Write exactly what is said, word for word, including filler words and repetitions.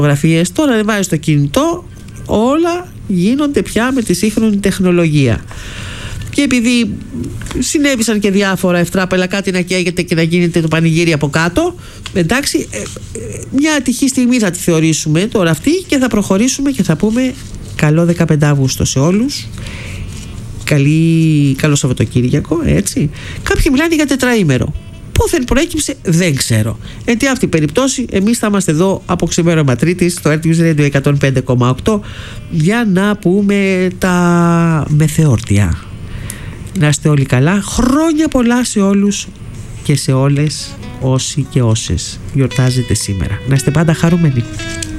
φωτογραφίες, τώρα ανεβάζεις το κινητό, όλα γίνονται πια με τη σύγχρονη τεχνολογία. Και επειδή συνέβησαν και διάφορα ευτράπελα, κάτι να καίγεται και να γίνεται το πανηγύρι από κάτω, εντάξει, μια ατυχή στιγμή θα τη θεωρήσουμε τώρα αυτή και θα προχωρήσουμε και θα πούμε καλό δεκαπέντε Αυγούστου σε όλους. Καλή, καλό Σαββατοκύριακο, έτσι. Κάποιοι μιλάνε για τετραήμερο. Πού δεν προέκυψε, δεν ξέρω. Εν τη αυτή περιπτώσει, εμείς θα είμαστε εδώ από ξημέρωμα Τρίτης στο Earth News Radio εκατόν πέντε κόμμα οκτώ για να πούμε τα μεθεόρτια. Να είστε όλοι καλά. Χρόνια πολλά σε όλους και σε όλες όσοι και όσες γιορτάζετε σήμερα. Να είστε πάντα χαρούμενοι.